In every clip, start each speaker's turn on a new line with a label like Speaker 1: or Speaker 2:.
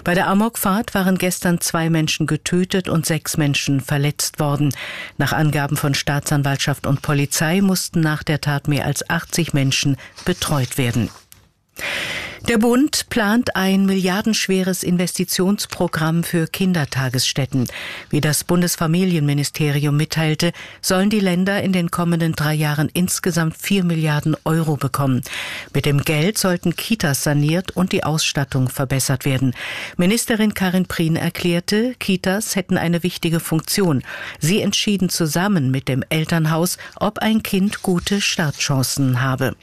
Speaker 1: Bei der Amokfahrt waren gestern 2 Menschen getötet und 6 Menschen verletzt worden. Nach Angaben von Staatsanwaltschaft und Polizei mussten nach der Tat mehr als 80 Menschen betreut werden. Der Bund plant ein milliardenschweres Investitionsprogramm für Kindertagesstätten. Wie das Bundesfamilienministerium mitteilte, sollen die Länder in den kommenden 3 Jahren insgesamt 4 Milliarden Euro bekommen. Mit dem Geld sollten Kitas saniert und die Ausstattung verbessert werden. Ministerin Karin Prien erklärte, Kitas hätten eine wichtige Funktion. Sie entschieden zusammen mit dem Elternhaus, ob ein Kind gute Startchancen habe.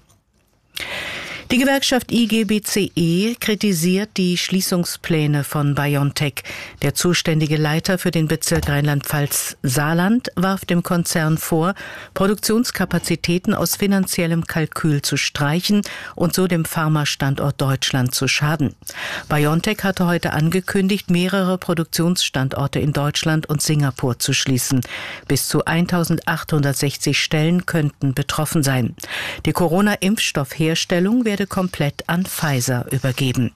Speaker 1: Die Gewerkschaft IG BCE kritisiert die Schließungspläne von BioNTech. Der zuständige Leiter für den Bezirk Rheinland-Pfalz-Saarland warf dem Konzern vor, Produktionskapazitäten aus finanziellem Kalkül zu streichen und so dem Pharmastandort Deutschland zu schaden. BioNTech hatte heute angekündigt, mehrere Produktionsstandorte in Deutschland und Singapur zu schließen. Bis zu 1860 Stellen könnten betroffen sein. Die Corona-Impfstoffherstellung werde komplett an Pfizer übergeben.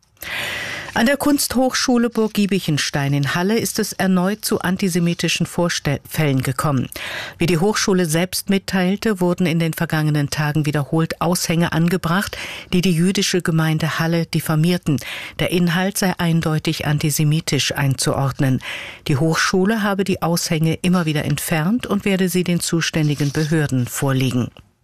Speaker 1: An der Kunsthochschule Burg Giebichenstein in Halle ist es erneut zu antisemitischen Vorfällen gekommen. Wie die Hochschule selbst mitteilte, wurden in den vergangenen Tagen wiederholt Aushänge angebracht, die die jüdische Gemeinde Halle diffamierten. Der Inhalt sei eindeutig antisemitisch einzuordnen. Die Hochschule habe die Aushänge immer wieder entfernt und werde sie den zuständigen Behörden vorlegen.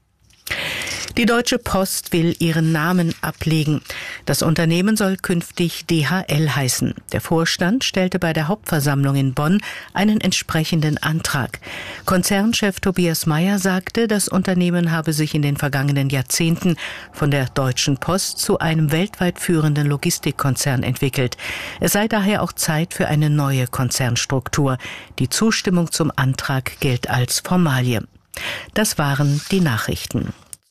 Speaker 1: Die Deutsche Post will ihren Namen ablegen. Das Unternehmen soll künftig DHL heißen. Der Vorstand stellte bei der Hauptversammlung in Bonn einen entsprechenden Antrag. Konzernchef Tobias Meyer sagte, das Unternehmen habe sich in den vergangenen Jahrzehnten von der Deutschen Post zu einem weltweit führenden Logistikkonzern entwickelt. Es sei daher auch Zeit für eine neue Konzernstruktur. Die Zustimmung zum Antrag gilt als Formalie. Das waren die Nachrichten.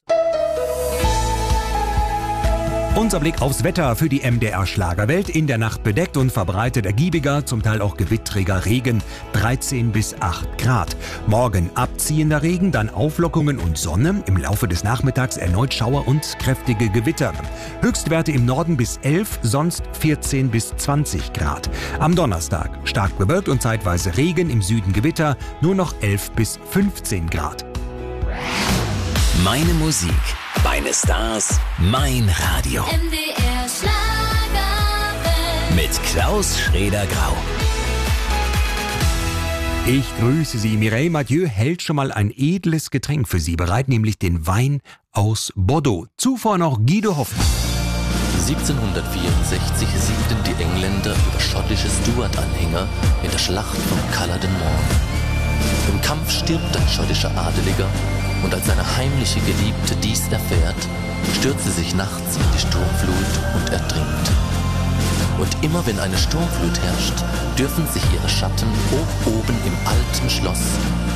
Speaker 2: Unser Blick aufs Wetter für die MDR Schlagerwelt. In der Nacht bedeckt und verbreitet ergiebiger, zum Teil auch gewittriger Regen, 13 bis 8 Grad. Morgen abziehender Regen, dann Auflockerungen und Sonne. Im Laufe des Nachmittags erneut Schauer und kräftige Gewitter. Höchstwerte im Norden bis 11, sonst 14 bis 20 Grad. Am Donnerstag stark bewölkt und zeitweise Regen, im Süden Gewitter, nur noch 11 bis 15 Grad.
Speaker 3: Meine Musik, meine Stars, mein Radio.
Speaker 4: MDR Schlagerwelt.
Speaker 3: Mit Klaus Schrader-Grau.
Speaker 2: Ich grüße Sie. Mireille Mathieu hält schon mal ein edles Getränk für Sie bereit, nämlich den Wein aus Bordeaux. Zuvor noch Guido Hoffmann.
Speaker 5: 1764 siegten die Engländer über schottische Stuart-Anhänger in der Schlacht von Culloden Moor. Im Kampf stirbt ein schottischer Adeliger und als seine heimliche Geliebte dies erfährt, stürzt sie sich nachts in die Sturmflut und ertrinkt. Und immer wenn eine Sturmflut herrscht, dürfen sich ihre Schatten hoch oben im alten Schloss